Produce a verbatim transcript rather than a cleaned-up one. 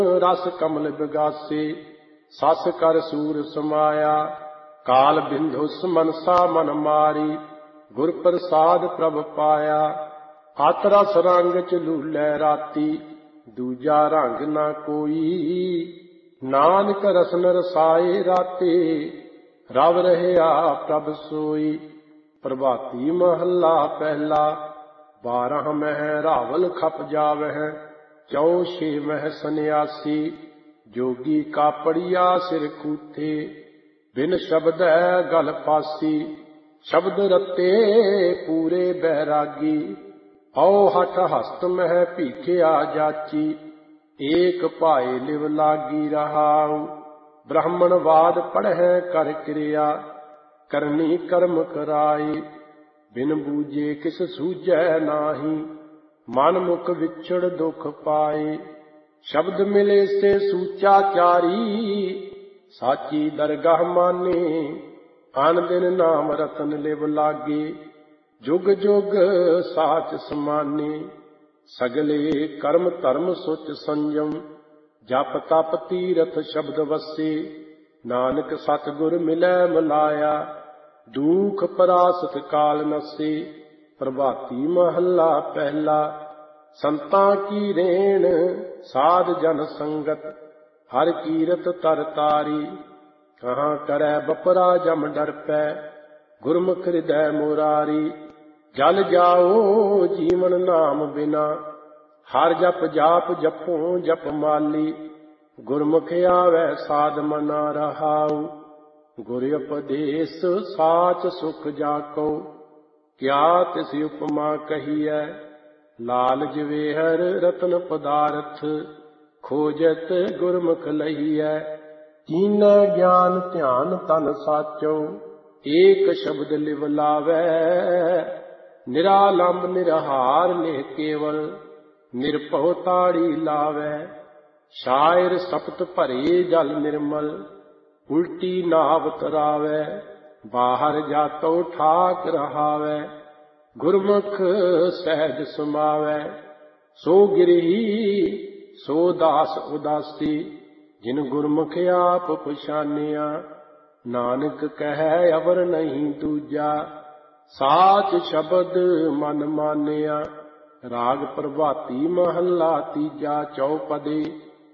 रस कमल बिगासे सस कर सूर समाया। काल बिंधुस मनसा मन मारी गुर प्रसाद प्रभ पाया। अत रस रंग च लूलै राती दूजा रंग ना कोई। नानक रसन रसाए राते रव रहया प्रभ सोई। प्रभाती महला पहला बारह मह रावल खप जावह। चौ छे मह सन्यासी जोगी का पड़िया सिर कूथे। बिन शब्द गल फासी शब्द रते पूरे बैरागी। औ हठ हस्त मह भीखिया जाची एक पाए लिव लागी रहाऊ। ब्राह्मण वाद पढ़ै कर क्रिया करनी कर्म कराई। बिन बूझे किस सूझै नाही मन मुख विछड़ दुख पाए। शब्द मिले से सूचा चारी साची दरगाह माने। आन दिन नाम रतन लिव लागे जुग जुग साच समाने। सगले कर्म धर्म सुच संयम जप तप तीरथ शब्द वसे। नानक सतगुर मिलै मिलाया दुख परासत काल नसे। प्रभाती महला पहला संतां की रेण साध जन संगत हर कीरत तर तारी। कहाँ करै बपरा जम डर पै गुरमुख हृदय मुरारी। जल जाओ जीवन नाम बिना हर जप जाप जपो जप माली। गुरमुख आवे साध मना रहाऊ। गुर उपदेश साच सुख जाको क्या तिस उपमा कहिए। लाल जवेहर रतन पदारथ खोजत गुरमुख लहिए। तीन ज्ञान ध्यान तन साचो एक शब्द लिव लावै। निरालंब निरहार निह केवल निरभउ ताड़ी लावै। शायर सपत भरे जल निर्मल उल्टी नाव तरावै। बाहर जातो ठाक रहावै गुरमुख सहज समावै। सो गिरही सो दास उदासी जिन गुरमुख आप पछानिया। नानक कहे अवर नहीं दूजा साच शब्द मन मानिया। राग प्रभाती महला तीजा चौपदे